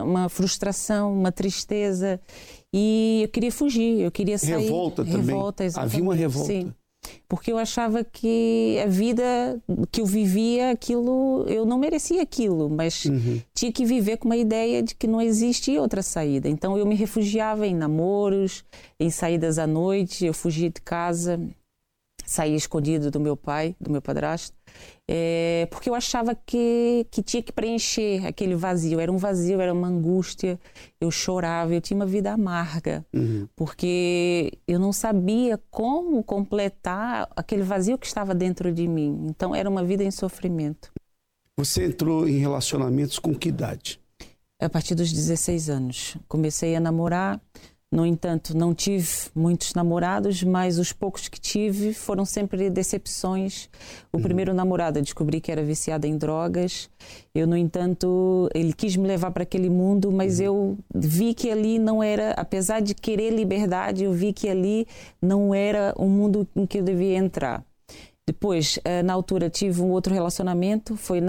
uma frustração, uma tristeza, e eu queria fugir, eu queria sair. Revolta também. Revolta, exatamente. Havia uma revolta. Sim. Porque eu achava que a vida que eu vivia, aquilo, eu não merecia aquilo, mas tinha que viver com uma ideia de que não existia outra saída. Então eu me refugiava em namoros, em saídas à noite, eu fugia de casa, saía escondido do meu pai, do meu padrasto, porque eu achava que tinha que preencher aquele vazio. Era um vazio, era uma angústia, eu chorava, eu tinha uma vida amarga, porque eu não sabia como completar aquele vazio que estava dentro de mim. Então era uma vida em sofrimento. Você entrou em relacionamentos com que idade? A partir dos 16 anos. Comecei a namorar. No entanto, não tive muitos namorados, mas os poucos que tive foram sempre decepções. O primeiro namorado, eu descobri que era viciado em drogas. Eu, no entanto, ele quis me levar para aquele mundo, mas eu vi que ali não era, apesar de querer liberdade, eu vi que ali não era um mundo em que eu devia entrar. Depois, na altura, tive um outro relacionamento, foi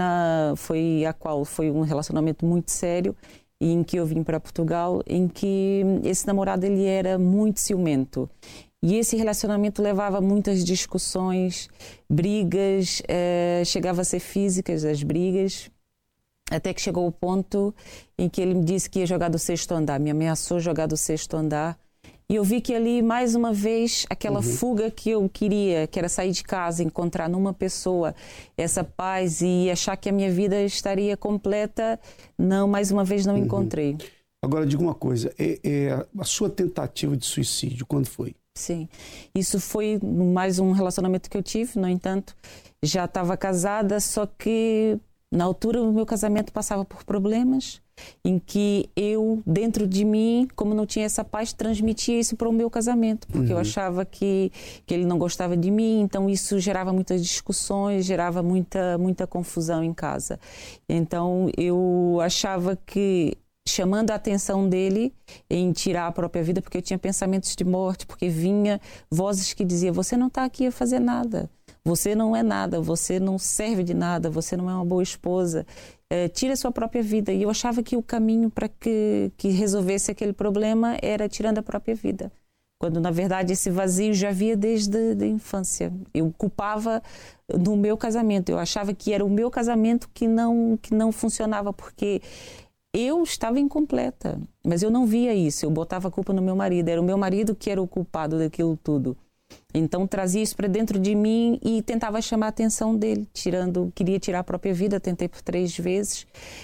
um relacionamento muito sério, em que eu vim para Portugal, em que esse namorado ele era muito ciumento. E esse relacionamento levava a muitas discussões, brigas, chegava a ser físicas as brigas, até que chegou o ponto em que ele me disse que ia jogar do 6º andar, me ameaçou jogar do 6º andar. E eu vi que ali, mais uma vez, aquela fuga que eu queria, que era sair de casa, encontrar numa pessoa essa paz e achar que a minha vida estaria completa, não, mais uma vez não encontrei. Agora, diga uma coisa, a sua tentativa de suicídio, quando foi? Sim, isso foi mais um relacionamento que eu tive, no entanto, já estava casada, só que na altura o meu casamento passava por problemas, em que eu, dentro de mim, como não tinha essa paz, transmitia isso para o meu casamento, porque eu achava que ele não gostava de mim, então isso gerava muitas discussões, gerava muita confusão em casa. Então eu achava que, chamando a atenção dele em tirar a própria vida, porque eu tinha pensamentos de morte, porque vinha vozes que diziam: você não está aqui a fazer nada, você não é nada, você não serve de nada, você não é uma boa esposa, tira a sua própria vida. E eu achava que o caminho para que resolvesse aquele problema era tirando a própria vida, quando na verdade esse vazio já havia desde a infância. Eu culpava no meu casamento, eu achava que era o meu casamento que não funcionava, porque eu estava incompleta, mas eu não via isso, eu botava a culpa no meu marido, era o meu marido que era o culpado daquilo tudo. Então trazia isso para dentro de mim e tentava chamar a atenção dele, queria tirar a própria vida, tentei por 3 vezes,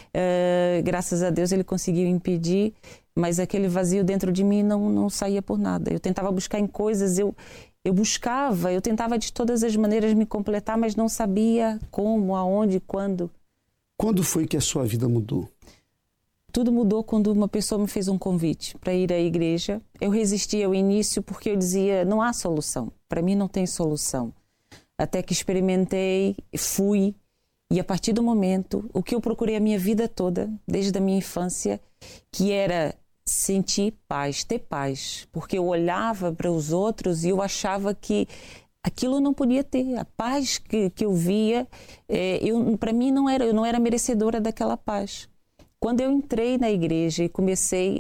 graças a Deus ele conseguiu impedir, mas aquele vazio dentro de mim não saía por nada. Eu tentava buscar em coisas, eu tentava de todas as maneiras me completar, mas não sabia como, aonde, quando. Quando foi que a sua vida mudou? Tudo mudou quando uma pessoa me fez um convite para ir à igreja. Eu resisti ao início porque eu dizia: não há solução, para mim não tem solução. Até que experimentei, fui, e a partir do momento, o que eu procurei a minha vida toda, desde a minha infância, que era sentir paz, ter paz. Porque eu olhava para os outros e eu achava que aquilo eu não podia ter. A paz que eu via, para mim eu não era merecedora daquela paz. Quando eu entrei na igreja e comecei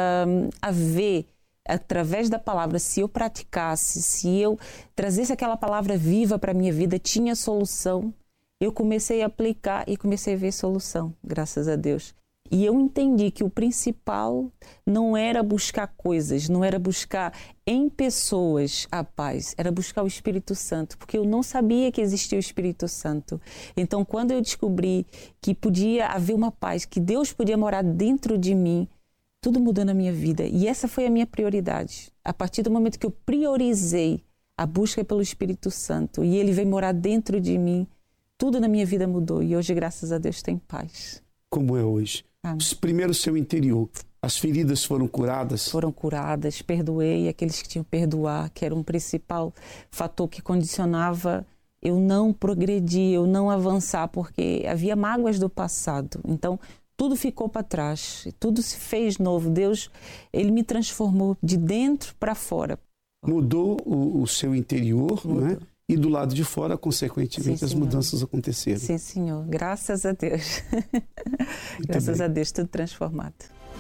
a ver, através da palavra, se eu praticasse, se eu trazesse aquela palavra viva para a minha vida, tinha solução, eu comecei a aplicar e comecei a ver solução, graças a Deus. E eu entendi que o principal não era buscar coisas, não era buscar em pessoas a paz, era buscar o Espírito Santo, porque eu não sabia que existia o Espírito Santo. Então, quando eu descobri que podia haver uma paz, que Deus podia morar dentro de mim, tudo mudou na minha vida. E essa foi a minha prioridade. A partir do momento que eu priorizei a busca pelo Espírito Santo e Ele veio morar dentro de mim, tudo na minha vida mudou. E hoje, graças a Deus, tem paz. Como é hoje? Primeiro, seu interior. As feridas foram curadas? Foram curadas, perdoei aqueles que tinham que perdoar, que era um principal fator que condicionava eu não progredir, eu não avançar, porque havia mágoas do passado. Então, tudo ficou para trás, tudo se fez novo. Deus, Ele me transformou de dentro para fora. Mudou o seu interior, Mudou. Não é? E do lado de fora, consequentemente, Sim, as mudanças aconteceram. Sim, Senhor. Graças a Deus. Graças a Deus, tudo transformado.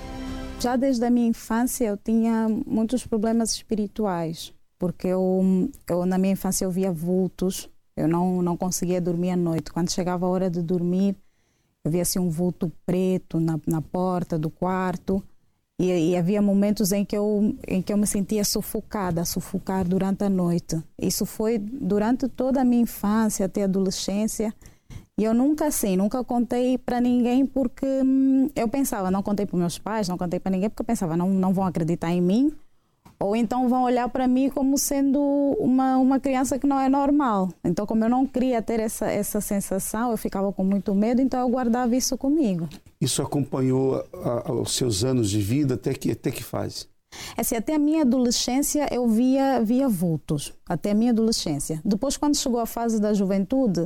já desde a minha infância eu tinha muitos problemas espirituais, porque eu na minha infância eu via vultos, eu não conseguia dormir à noite. Quando chegava a hora de dormir, eu via assim um vulto preto na porta do quarto, e havia momentos em que eu me sentia sufocar durante a noite. Isso foi durante toda a minha infância até a adolescência. E eu nunca contei para ninguém, porque eu pensava, não contei para meus pais, não contei para ninguém, porque eu pensava, não vão acreditar em mim, ou então vão olhar para mim como sendo uma criança que não é normal. Então, como eu não queria ter essa sensação, eu ficava com muito medo, então eu guardava isso comigo. Isso acompanhou os seus anos de vida até que fase? Assim, até a minha adolescência eu via vultos, até a minha adolescência. Depois, quando chegou a fase da juventude,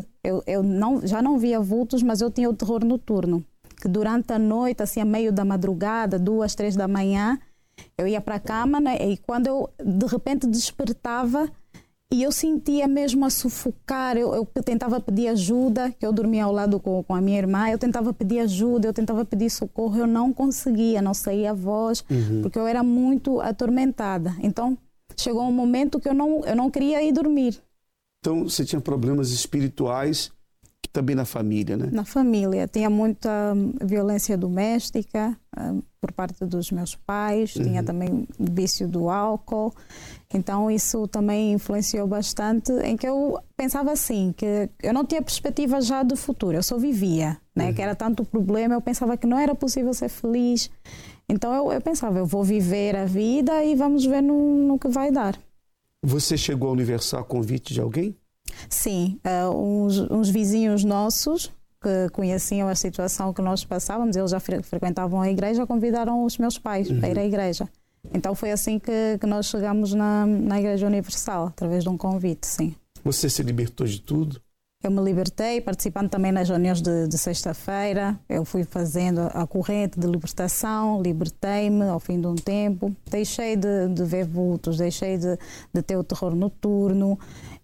já não via vultos, mas eu tinha o terror noturno, que durante a noite, assim, a meio da madrugada, 2, 3 da manhã, eu ia para a cama, né? E quando eu de repente despertava e eu sentia mesmo a sufocar, eu tentava pedir ajuda, que eu dormia ao lado com a minha irmã, eu tentava pedir ajuda, eu tentava pedir socorro, eu não conseguia, não saía a voz, porque eu era muito atormentada. Então chegou um momento que eu não queria ir dormir. Então você tinha problemas espirituais também na família, né? Na família. Tinha muita violência doméstica por parte dos meus pais. Tinha também vício do álcool. Então isso também influenciou bastante, em que eu pensava assim, que eu não tinha perspectiva já do futuro. Eu só vivia, né? Que era tanto problema. Eu pensava que não era possível ser feliz. Então eu pensava, eu vou viver a vida e vamos ver no que vai dar. Você chegou a Universal a convite de alguém? Sim, uns vizinhos nossos que conheciam a situação que nós passávamos, eles já frequentavam a igreja, convidaram os meus pais para ir à igreja. Então foi assim que nós chegamos na Igreja Universal, através de um convite, sim. Você se libertou de tudo? Eu me libertei, participando também nas reuniões de sexta-feira. Eu fui fazendo a corrente de libertação, libertei-me ao fim de um tempo. Deixei de ver vultos, deixei de ter o terror noturno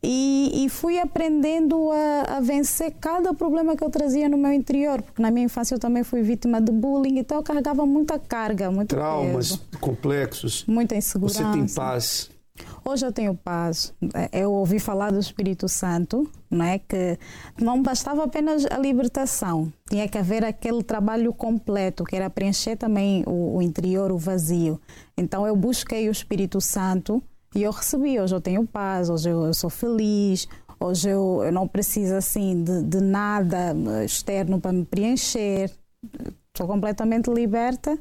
e fui aprendendo a vencer cada problema que eu trazia no meu interior, porque na minha infância eu também fui vítima de bullying, então eu carregava muita carga, muito traumas peso, complexos. muita insegurança. Você tem paz? Hoje eu tenho paz. Eu ouvi falar do Espírito Santo, não é? Que não bastava apenas a libertação, tinha que haver aquele trabalho completo, que era preencher também o interior, o vazio. Então eu busquei o Espírito Santo e eu recebi. Hoje eu tenho paz, hoje eu sou feliz, hoje eu não preciso assim de nada externo para me preencher. Estou completamente liberta.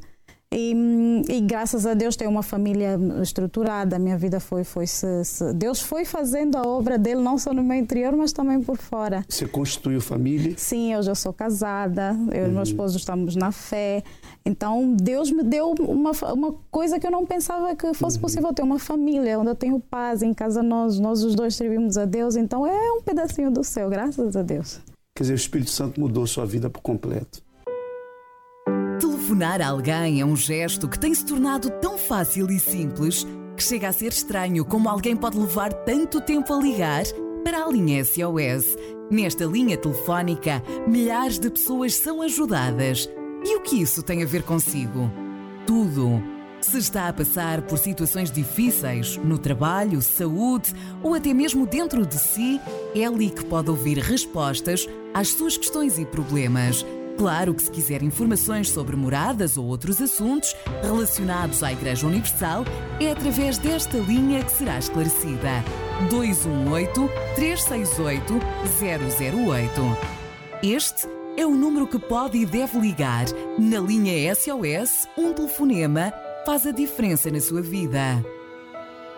E graças a Deus tenho uma família estruturada. A minha vida Deus foi fazendo a obra dele, não só no meu interior, mas também por fora. Você constituiu família? Sim, eu já sou casada, eu e meu esposo estamos na fé. Então Deus me deu uma coisa que eu não pensava que fosse possível, ter uma família onde eu tenho paz. Em casa nós os dois servimos a Deus, então é um pedacinho do céu, graças a Deus. Quer dizer, o Espírito Santo mudou sua vida por completo. Telefonar a alguém é um gesto que tem se tornado tão fácil e simples que chega a ser estranho como alguém pode levar tanto tempo a ligar para a linha SOS. Nesta linha telefónica, milhares de pessoas são ajudadas. E o que isso tem a ver consigo? Tudo. Se está a passar por situações difíceis no trabalho, saúde ou até mesmo dentro de si, é ali que pode ouvir respostas às suas questões e problemas. Claro que se quiser informações sobre moradas ou outros assuntos relacionados à Igreja Universal, é através desta linha que será esclarecida. 218-368-008. Este é o número que pode e deve ligar. Na linha SOS, um telefonema faz a diferença na sua vida.